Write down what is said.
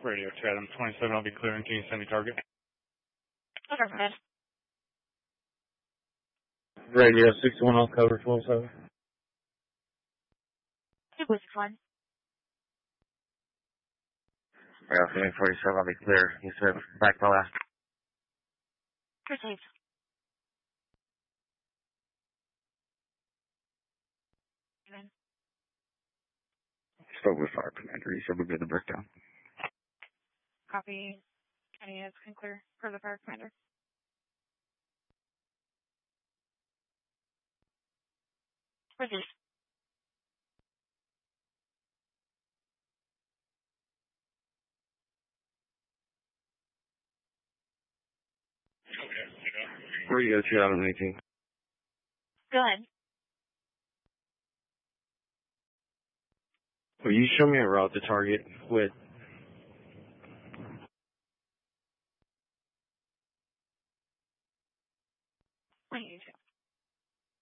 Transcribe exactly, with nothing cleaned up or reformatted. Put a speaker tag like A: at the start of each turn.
A: Radio Chatham twenty-seven, I'll be clearing. Can you send me target?
B: Okay, man.
A: Radio sixty-one, I'll cover twelve seven.
B: It was fun.
C: Radio forty-seven, I'll be clear. You said back to last.
B: Received. Amen.
C: Spoke with Fire Commander. He said we'll get the breakdown.
B: Copy. Any is clear for the fire commander. Received.
C: Radio Chatham eighteen.
B: Good.
C: Will you show me a route to target with
B: Thank you.